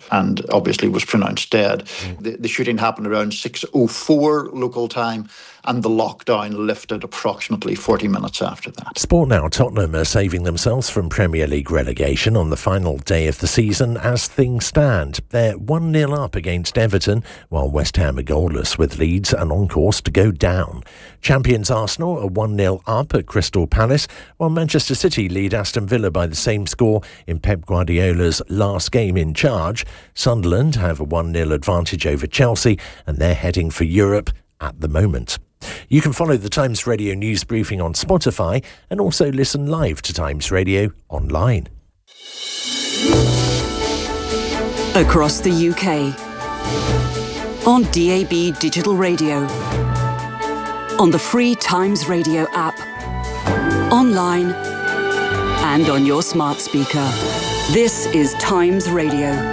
and obviously was pronounced dead. The shooting happened around 6:04 local time, and the lockdown lifted approximately 40 minutes after that. Sport now. Tottenham are saving themselves from Premier League relegation on the final day of the season as things stand. They're 1-0 up against Everton, while West Ham are goalless with Leeds and on course to go down. Champions Arsenal are 1-0 up at Crystal Palace, while Manchester City lead Aston Villa by the same score in Pep Guardiola's last game in charge. Sunderland have a 1-0 advantage over Chelsea, and they're heading for Europe at the moment. You can follow the Times Radio news briefing on Spotify and also listen live to Times Radio online. Across the UK, on DAB Digital Radio, on the free Times Radio app, online and on your smart speaker. This is Times Radio.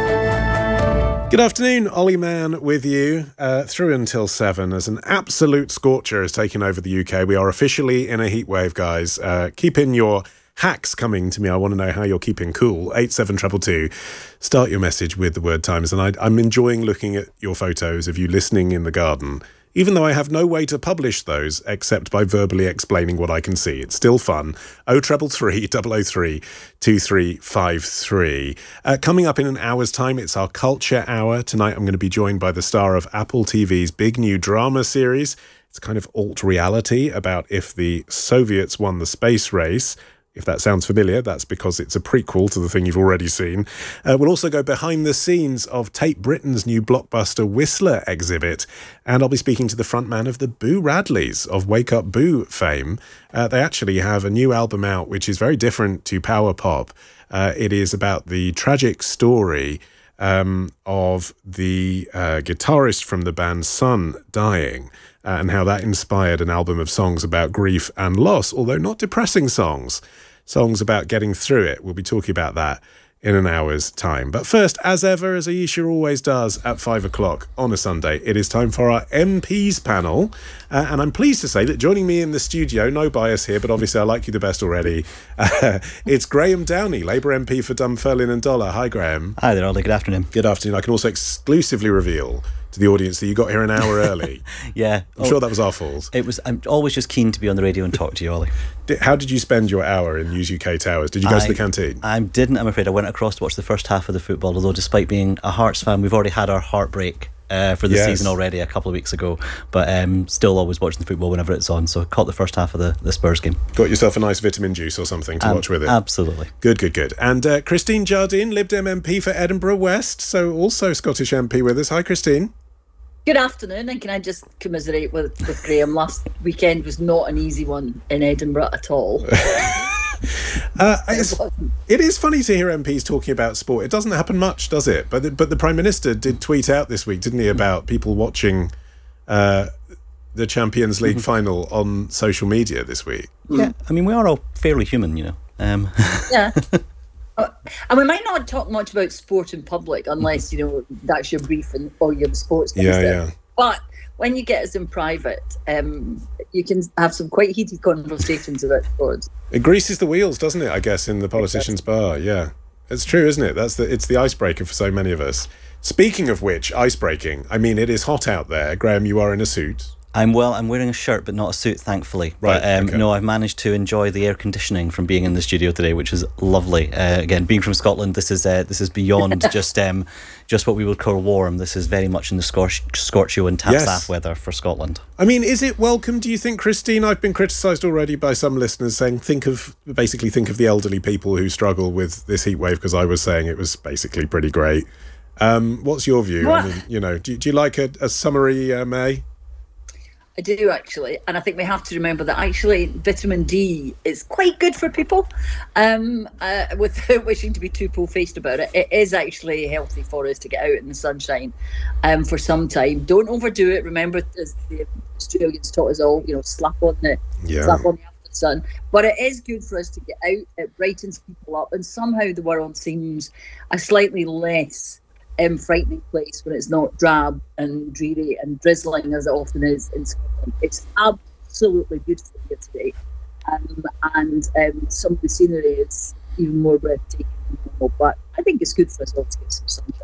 Good afternoon, Ollie Mann with you through until 7 as an absolute scorcher has taken over the UK. We are officially in a heatwave, guys. Keep in your hacks coming to me. I want to know how you're keeping cool. 87222. Start your message with the word Times. And I'm enjoying looking at your photos of you listening in the garden, even though I have no way to publish those except by verbally explaining what I can see. It's still fun. 0333 003 2353. Coming up in an hour's time, it's our Culture Hour. Tonight I'm going to be joined by the star of Apple TV's big new drama series. It's kind of alt-reality about if the Soviets won the space race. If that sounds familiar, that's because it's a prequel to the thing you've already seen. We'll also go behind the scenes of Tate Britain's new blockbuster Whistler exhibit, and I'll be speaking to the frontman of the Boo Radleys of Wake Up Boo fame. They actually have a new album out which is very different to power pop. It is about the tragic story of the guitarist from the band's son dying, and how that inspired an album of songs about grief and loss, although not depressing songs about getting through it. We'll be talking about that in an hour's time. But first, as ever, as Aisha always does at 5 o'clock on a Sunday, it is time for our MPs panel. And I'm pleased to say that joining me in the studio, no bias here, but obviously I like you the best already, it's Graham Downey, Labour MP for Dunfermline and Dollar. Hi, Graham. Hi there, Ollie. Good afternoon. Good afternoon. I can also exclusively reveal to the audience that you got here an hour early. Yeah. I'm sure that was our fault. I'm always just keen to be on the radio and talk to you, Ollie. How did you spend your hour in News UK Towers? Did you go to the canteen? I didn't, I'm afraid. I went across to watch the first half of the football, although despite being a Hearts fan, we've already had our heartbreak for the season already a couple of weeks ago, but still always watching the football whenever it's on, so caught the first half of the Spurs game. Got yourself a nice vitamin juice or something to watch with it? Absolutely. Good. And Christine Jardine, Lib Dem MP for Edinburgh West, so also Scottish MP with us. Hi, Christine. Good afternoon, and can I just commiserate with Graham? Last weekend was not an easy one in Edinburgh at all. It is funny to hear MPs talking about sport. It doesn't happen much, does it? But the Prime Minister did tweet out this week, didn't he, about people watching the Champions League final on social media this week. Yeah, I mean, we are all fairly human, you know. Yeah. And we might not talk much about sport in public unless, that's your brief or your sports minister. Yeah. But when you get us in private, you can have some quite heated conversations about sports. It greases the wheels, doesn't it, I guess, in the politician's bar, yeah. It's true, isn't it? It's the icebreaker for so many of us. Speaking of which, icebreaking, I mean, it is hot out there. Graham, you are in a suit. I'm wearing a shirt but not a suit, thankfully. Right, but okay. No, I've managed to enjoy the air conditioning from being in the studio today, which is lovely. Again, being from Scotland, this is beyond just what we would call warm. This is very much in the Scorchio and Tapstaff weather for Scotland. I mean, is it welcome, do you think, Christine? I've been criticised already by some listeners saying think of the elderly people who struggle with this heat wave, because I was saying it was basically pretty great. What's your view? What? I mean, do you like a summery May? I do, actually, and I think we have to remember that actually vitamin D is quite good for people. Without wishing to be too full-faced about it, it is actually healthy for us to get out in the sunshine for some time. Don't overdo it. Remember, as the Australians taught us all, slap on the after sun. But it is good for us to get out. It brightens people up, and somehow the world seems a slightly less frightening place when it's not drab and dreary and drizzling as it often is in Scotland. It's absolutely beautiful here today, and some of the scenery is even more breathtaking than normal, but I think it's good for us all to get some sunshine.